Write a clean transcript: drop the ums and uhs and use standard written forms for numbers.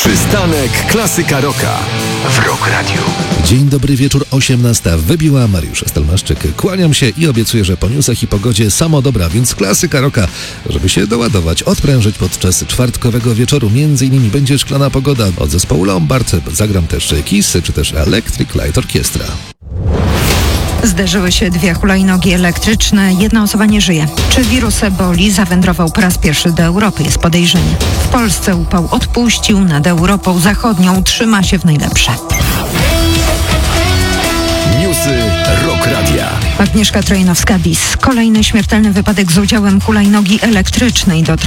Przystanek Klasyka Rocka w Rock Radio. Dzień dobry, wieczór, 18. Wybiła Mariusz Stelmaszczyk. Kłaniam się i obiecuję, że po newsach i pogodzie samo dobra, więc Klasyka Rocka, żeby się doładować, odprężyć podczas czwartkowego wieczoru. Między innymi będzie Szklana Pogoda od zespołu Lombard. Zagram też Kiss, czy też Electric Light Orchestra. Zderzyły się dwie hulajnogi elektryczne, jedna osoba nie żyje. Czy wirus eboli zawędrował po raz pierwszy do Europy? Jest podejrzenie. W Polsce upał odpuścił, nad Europą Zachodnią trzyma się w najlepsze. Newsy Rock Radia. Agnieszka Trojanowska-Bis. Kolejny śmiertelny wypadek z udziałem hulajnogi elektrycznej.